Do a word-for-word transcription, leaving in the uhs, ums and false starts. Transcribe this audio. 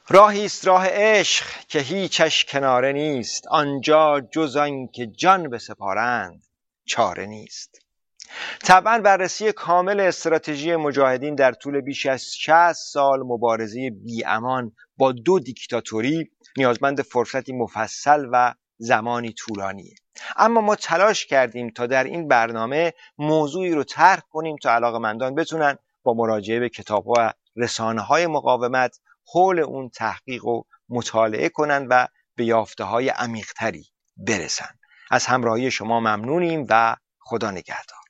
راهی است راه عشق که هیچش کناره نیست، آنجا جز آن که جان بسپارند چاره نیست. طبعا بررسی کامل استراتژی مجاهدین در طول بیش از شصت سال مبارزه بی‌امان با دو دیکتاتوری نیازمند فرصتی مفصل و زمانی طولانیه. اما ما تلاش کردیم تا در این برنامه موضوعی رو طرح کنیم تا علاقه‌مندان بتونن با مراجعه به کتاب‌ها و رسانه‌های مقاومت حول اون تحقیق و مطالعه کنن و به یافته‌های عمیق‌تری برسن. از همراهی شما ممنونیم و خدا نگهدار.